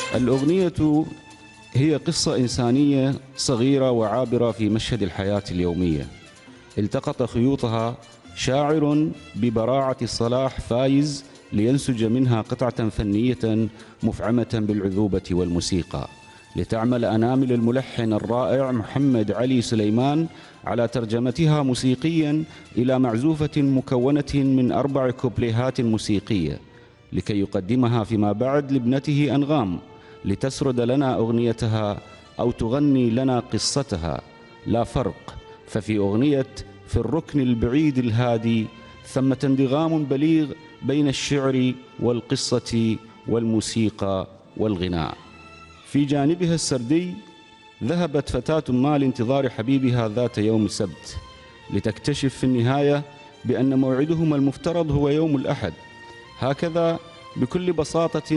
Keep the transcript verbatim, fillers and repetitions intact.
الأغنية هي قصة إنسانية صغيرة وعابرة في مشهد الحياة اليومية، التقط خيوطها شاعر ببراعة الصلاح فايز لينسج منها قطعة فنية مفعمة بالعذوبة والموسيقى، لتعمل أنامل الملحن الرائع محمد علي سليمان على ترجمتها موسيقيا إلى معزوفة مكونة من أربع كوبليهات موسيقية، لكي يقدمها فيما بعد لابنته أنغام لتسرد لنا أغنيتها أو تغني لنا قصتها. لا فرق، ففي أغنية في الركن البعيد الهادي ثمة انضغام بليغ بين الشعر والقصة والموسيقى والغناء. في جانبها السردي ذهبت فتاة ما لانتظار حبيبها ذات يوم السبت، لتكتشف في النهاية بأن موعدهما المفترض هو يوم الأحد. هكذا بكل بساطة